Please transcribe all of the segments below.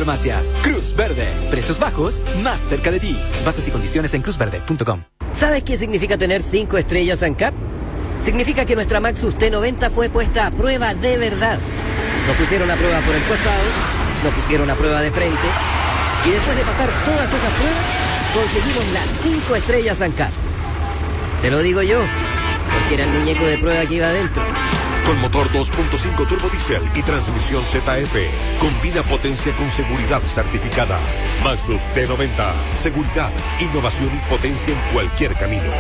farmacias. Cruz Verde. Precios bajos, más cerca de ti. Bases y condiciones en cruzverde.com. ¿Sabes qué significa tener 5 estrellas ANCAP? Significa que nuestra Maxus T90 fue puesta a prueba de verdad. Nos pusieron a prueba por el costado, nos pusieron a prueba de frente, y después de pasar todas esas pruebas, conseguimos las 5 estrellas ANCAP. Te lo digo yo, porque era el muñeco de prueba que iba adentro. Con motor 2.5 turbo diesel y transmisión ZF. Combina potencia con seguridad certificada. Maxus T90. Seguridad, innovación y potencia en cualquier camino.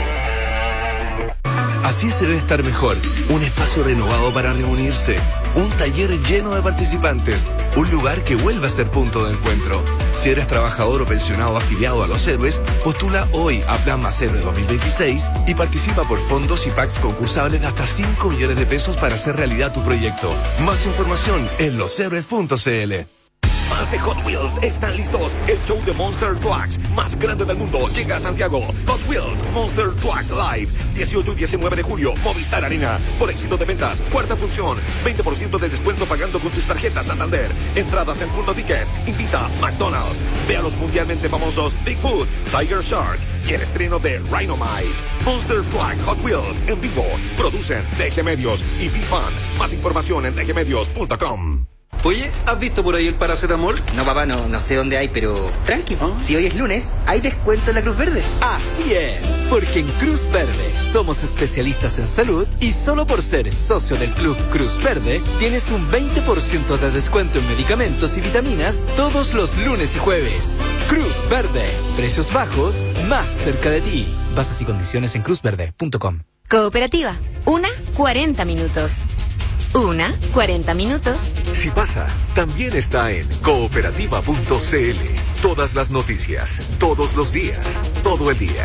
Así se debe estar mejor. Un espacio renovado para reunirse. Un taller lleno de participantes. Un lugar que vuelva a ser punto de encuentro. Si eres trabajador o pensionado afiliado a Los Héroes, postula hoy a Plan Más Héroe 2026 y participa por fondos y packs concursables de hasta 5 millones de pesos para hacer realidad tu proyecto. Más información en loshéroes.cl. Más de Hot Wheels están listos. El show de Monster Trucks más grande del mundo llega a Santiago. Hot Wheels Monster Trucks Live. 18 y 19 de julio, Movistar Arena. Por éxito de ventas, cuarta función. 20% de descuento pagando con tus tarjetas Santander. Entradas en Punto Ticket. Invita McDonald's. Ve a los mundialmente famosos Bigfoot, Tiger Shark y el estreno de Rhinomize. Monster Truck Hot Wheels en vivo. Producen DG Medios y Bifan. Más información en dgmedios.com. Oye, ¿has visto por ahí el paracetamol? No, papá, no sé dónde hay, pero tranqui, si hoy es lunes, hay descuento en la Cruz Verde. Así es, porque en Cruz Verde somos especialistas en salud y solo por ser socio del Club Cruz Verde tienes un 20% de descuento en medicamentos y vitaminas todos los lunes y jueves. Cruz Verde, precios bajos, más cerca de ti. Bases y condiciones en cruzverde.com. Cooperativa, 40 minutos. 40 minutos. Si pasa, también está en cooperativa.cl. Todas las noticias, todos los días, todo el día.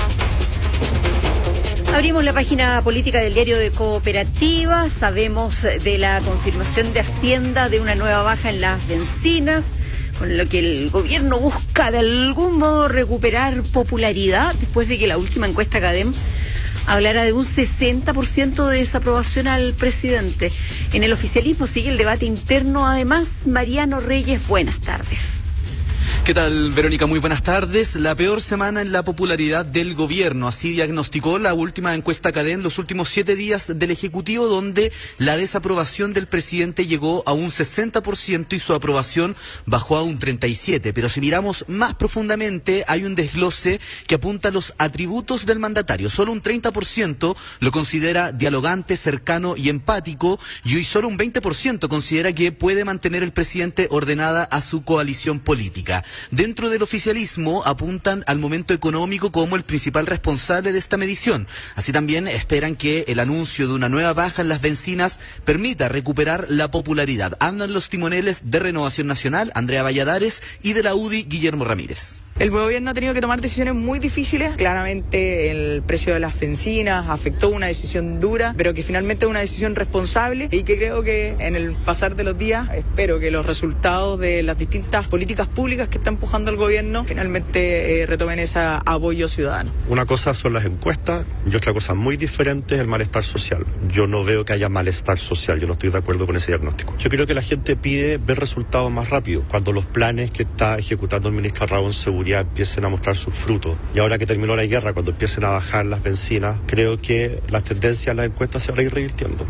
Abrimos la página política del diario de Cooperativa. Sabemos de la confirmación de Hacienda de una nueva baja en las bencinas, con lo que el gobierno busca de algún modo recuperar popularidad después de que la última encuesta CADEM hablará de un 60% de desaprobación al presidente. En el oficialismo sigue el debate interno. Además, Mariano Reyes, buenas tardes. ¿Qué tal, Verónica? Muy buenas tardes. La peor semana en la popularidad del gobierno. Así diagnosticó la última encuesta CADEM los últimos 7 días del Ejecutivo, donde la desaprobación del presidente llegó a un 60% y su aprobación bajó a un 37%. Pero si miramos más profundamente, hay un desglose que apunta a los atributos del mandatario. Solo un 30% lo considera dialogante, cercano y empático, y hoy solo un 20% considera que puede mantener el presidente ordenada a su coalición política. Dentro del oficialismo apuntan al momento económico como el principal responsable de esta medición. Así también esperan que el anuncio de una nueva baja en las bencinas permita recuperar la popularidad. Hablan los timoneles de Renovación Nacional, Andrea Valladares, y de la UDI, Guillermo Ramírez. El gobierno ha tenido que tomar decisiones muy difíciles. Claramente el precio de las bencinas afectó, una decisión dura, pero que finalmente es una decisión responsable y que creo que en el pasar de los días espero que los resultados de las distintas políticas públicas que está empujando el gobierno finalmente retomen ese apoyo ciudadano. Una cosa son las encuestas y otra cosa muy diferente es el malestar social. Yo no veo que haya malestar social, yo no estoy de acuerdo con ese diagnóstico. Yo creo que la gente pide ver resultados más rápido. Cuando los planes que está ejecutando el ministro Rabón Seguridad empiecen a mostrar sus frutos. Y ahora que terminó la guerra, cuando empiecen a bajar las bencinas, creo que las tendencias en las encuestas se van a ir revirtiendo.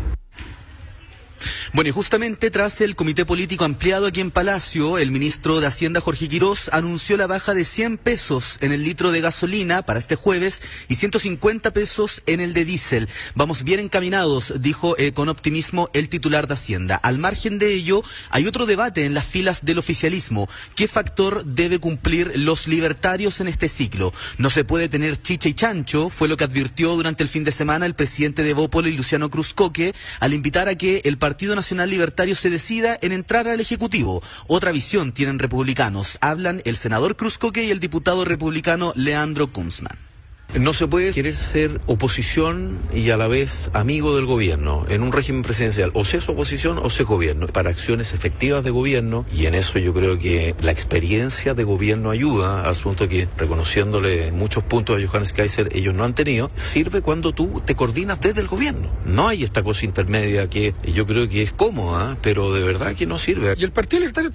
Bueno, y justamente tras el comité político ampliado aquí en Palacio, el ministro de Hacienda, Jorge Quirós, anunció la baja de 100 pesos en el litro de gasolina para este jueves y 150 pesos en el de diésel. Vamos bien encaminados, dijo con optimismo el titular de Hacienda. Al margen de ello, hay otro debate en las filas del oficialismo. ¿Qué factor debe cumplir los libertarios en este ciclo? No se puede tener chicha y chancho, fue lo que advirtió durante el fin de semana el presidente de Bópoli, Luciano Cruzcoque, al invitar a que el Partido Nacional Libertario se decida en entrar al Ejecutivo. Otra visión tienen republicanos. Hablan el senador Cruzcoque y el diputado republicano Leandro Kunzman. No se puede querer ser oposición y a la vez amigo del gobierno en un régimen presidencial. O se es oposición o se es gobierno. Para acciones efectivas de gobierno, y en eso yo creo que la experiencia de gobierno ayuda, asunto que, reconociéndole muchos puntos a Johannes Kaiser, ellos no han tenido, sirve cuando tú te coordinas desde el gobierno. No hay esta cosa intermedia que yo creo que es cómoda, pero de verdad que no sirve. Y el Partido Libertario